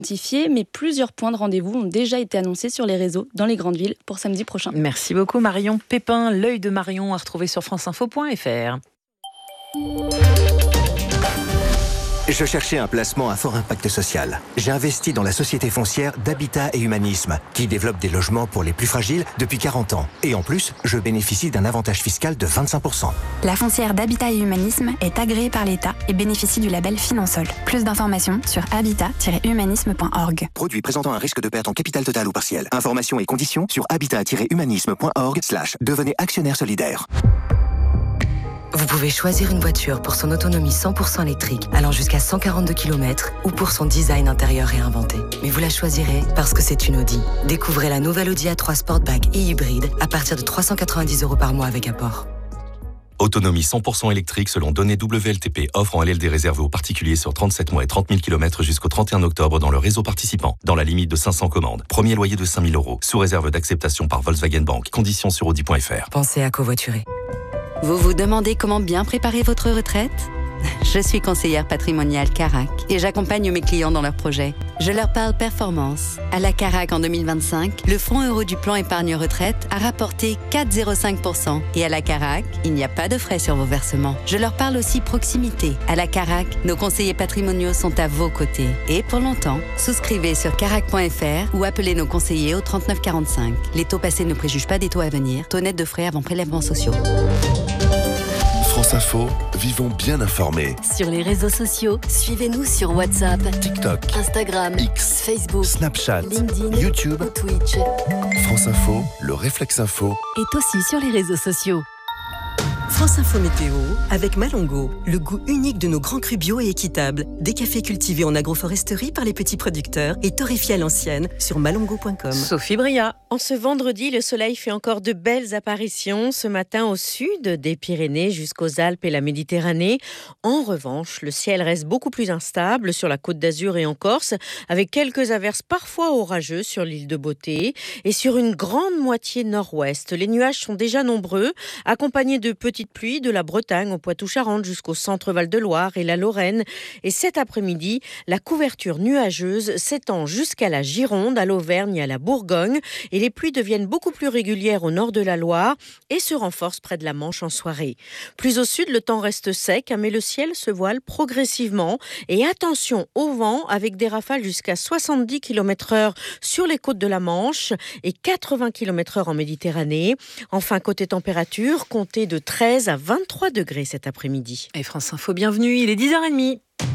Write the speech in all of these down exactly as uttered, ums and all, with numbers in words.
identifiés, mais plusieurs points de rendez-vous ont déjà été annoncés sur les réseaux dans les grandes villes pour samedi prochain. Merci beaucoup Marion Pépin. L'œil de Marion à retrouver sur franceinfo point f r. Je cherchais un placement à fort impact social. J'ai investi dans la société foncière d'Habitat et Humanisme, qui développe des logements pour les plus fragiles depuis quarante ans. Et en plus, je bénéficie d'un avantage fiscal de vingt-cinq pour cent. La foncière d'Habitat et Humanisme est agréée par l'État et bénéficie du label Finansol. Plus d'informations sur habitat tiret humanisme point org. Produit présentant un risque de perte en capital total ou partiel. Informations et conditions sur habitat tiret humanisme point org slash devenez actionnaire solidaire. Vous pouvez choisir une voiture pour son autonomie cent pour cent électrique, allant jusqu'à cent quarante-deux kilomètres, ou pour son design intérieur réinventé. Mais vous la choisirez parce que c'est une Audi. Découvrez la nouvelle Audi A trois Sportback et hybride à partir de trois cent quatre-vingt-dix euros par mois avec apport. Autonomie cent pour cent électrique selon données W L T P. Offre en L L D réservée aux particuliers sur trente-sept mois et trente mille kilomètres jusqu'au trente et un octobre dans le réseau participant. Dans la limite de cinq cents commandes. Premier loyer de cinq mille euros. Sous réserve d'acceptation par Volkswagen Bank. Conditions sur audi point f r. Pensez à covoiturer. Vous vous demandez comment bien préparer votre retraite ? Je suis conseillère patrimoniale Carac et j'accompagne mes clients dans leurs projets. Je leur parle performance. À la Carac en deux mille vingt-cinq, le fonds euro du plan épargne retraite a rapporté quatre virgule zéro cinq pour cent. Et à la Carac, il n'y a pas de frais sur vos versements. Je leur parle aussi proximité. À la Carac, nos conseillers patrimoniaux sont à vos côtés. Et pour longtemps, souscrivez sur carac point f r ou appelez nos conseillers au trente-neuf quarante-cinq. Les taux passés ne préjugent pas des taux à venir. Taux net de frais avant prélèvements sociaux. France Info, vivons bien informés. Sur les réseaux sociaux, suivez-nous sur WhatsApp, TikTok, Instagram, X, Facebook, Snapchat, LinkedIn, YouTube, ou Twitch. France Info, le réflexe info. Est aussi sur les réseaux sociaux. France Info Météo avec Malongo, le goût unique de nos grands crus bio et équitables. Des cafés cultivés en agroforesterie par les petits producteurs et torréfiés à l'ancienne sur malongo point com. Sophie Bria. En ce vendredi, le soleil fait encore de belles apparitions ce matin au sud des Pyrénées jusqu'aux Alpes et la Méditerranée. En revanche, le ciel reste beaucoup plus instable sur la Côte d'Azur et en Corse, avec quelques averses parfois orageuses sur l'île de Beauté et sur une grande moitié nord-ouest. Les nuages sont déjà nombreux, accompagnés de petites pluies de la Bretagne au Poitou-Charentes jusqu'au centre Val-de-Loire et la Lorraine. Et cet après-midi, la couverture nuageuse s'étend jusqu'à la Gironde, à l'Auvergne et à la Bourgogne. Et les pluies deviennent beaucoup plus régulières au nord de la Loire et se renforcent près de la Manche en soirée. Plus au sud, le temps reste sec, mais le ciel se voile progressivement. Et attention au vent, avec des rafales jusqu'à soixante-dix kilomètres heure sur les côtes de la Manche et quatre-vingts kilomètres heure en Méditerranée. Enfin, côté température, comptez de treize à vingt-trois degrés cet après-midi. Et France Info, bienvenue, il est dix heures trente.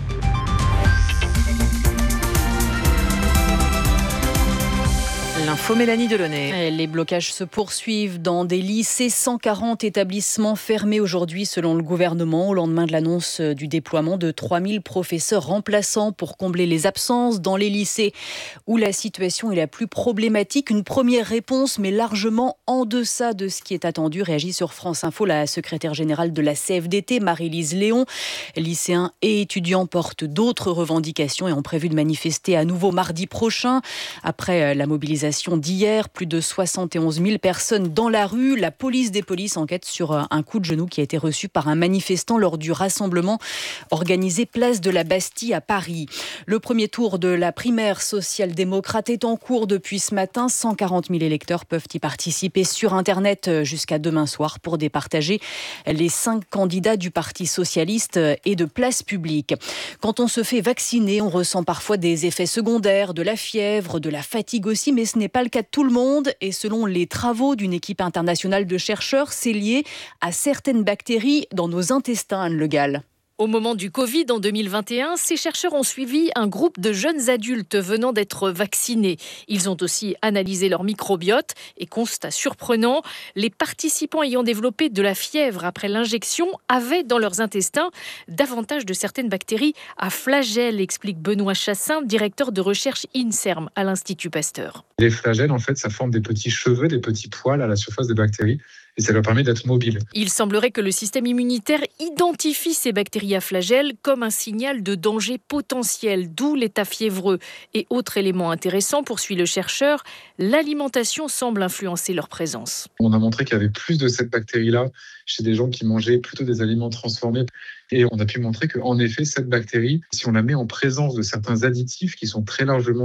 L'info Mélanie Delaunay. Les blocages se poursuivent dans des lycées. cent quarante établissements fermés aujourd'hui selon le gouvernement au lendemain de l'annonce du déploiement de trois mille professeurs remplaçants pour combler les absences dans les lycées où la situation est la plus problématique. Une première réponse mais largement en deçà de ce qui est attendu. Réagit sur France Info la secrétaire générale de la C F D T, Marie-Lise Léon. Lycéens et étudiants portent d'autres revendications et ont prévu de manifester à nouveau mardi prochain. Après la mobilisation d'hier, plus de soixante et onze mille personnes dans la rue. La police des polices enquête sur un coup de genou qui a été reçu par un manifestant lors du rassemblement organisé place de la Bastille à Paris. Le premier tour de la primaire social-démocrate est en cours depuis ce matin. cent quarante mille électeurs peuvent y participer sur Internet jusqu'à demain soir pour départager les cinq candidats du Parti socialiste et de Place publique. Quand on se fait vacciner, on ressent parfois des effets secondaires, de la fièvre, de la fatigue aussi, mais ce n'est pas le cas de tout le monde. Et selon les travaux d'une équipe internationale de chercheurs, c'est lié à certaines bactéries dans nos intestins, Anne Le Gall. Au moment du Covid en deux mille vingt et un, ces chercheurs ont suivi un groupe de jeunes adultes venant d'être vaccinés. Ils ont aussi analysé leur microbiote et, constat surprenant, les participants ayant développé de la fièvre après l'injection avaient dans leurs intestins davantage de certaines bactéries à flagelles, explique Benoît Chassin, directeur de recherche INSERM à l'Institut Pasteur. Les flagelles, en fait, ça forme des petits cheveux, des petits poils à la surface des bactéries. et ça leur permet d'être mobiles. Il semblerait que le système immunitaire identifie ces bactéries à flagelles comme un signal de danger potentiel, d'où l'état fiévreux. Et autre élément intéressant, poursuit le chercheur, l'alimentation semble influencer leur présence. On a montré qu'il y avait plus de cette bactérie-là chez des gens qui mangeaient plutôt des aliments transformés. Et on a pu montrer qu'en effet, cette bactérie, si on la met en présence de certains additifs qui sont très largement